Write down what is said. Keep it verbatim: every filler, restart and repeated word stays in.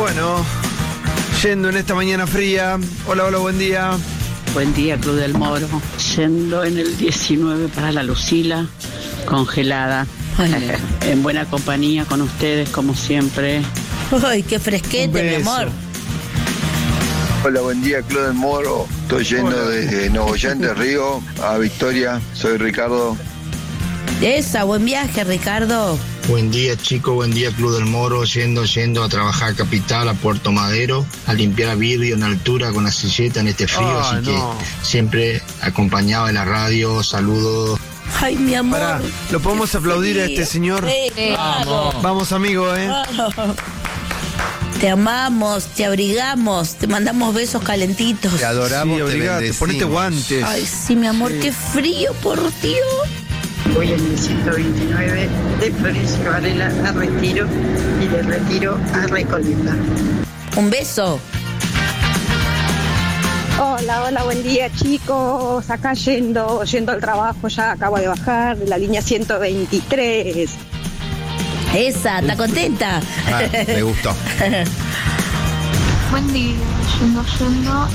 Bueno, yendo en esta mañana fría. Hola, hola, buen día. Buen día, Club del Moro. Yendo en el diecinueve para la Lucila, congelada. Ay, En buena compañía con ustedes, como siempre. ay, qué fresquete, Un mi beso. amor. Hola, buen día, Club del Moro. Estoy yendo Hola. desde Nogoyá, Entre Ríos, a Victoria. Soy Ricardo. Esa, buen viaje, Ricardo. Buen día, chico, buen día, Club del Moro, yendo, yendo a trabajar a Capital, a Puerto Madero, a limpiar vidrio en altura con la silleta en este frío, Ah, así no. que siempre acompañado de la radio, saludos. Ay, mi amor. Pará, ¿lo podemos qué aplaudir a frío. este señor? Sí, claro. Vamos, amigo, ¿eh? Te amamos, te abrigamos, te mandamos besos calentitos. Te adoramos, Sí, te obligate, bendecimos. ponete guantes. Ay, sí, mi amor, qué frío, por Dios. Voy en el ciento veintinueve de Florencio Varela a Retiro y de Retiro a Recoleta. Un beso. Hola, hola, buen día chicos, acá yendo, yendo al trabajo, ya acabo de bajar de la línea ciento veintitrés. Esa, ¿está contenta? Ah, me gustó. Buen día, yendo, yendo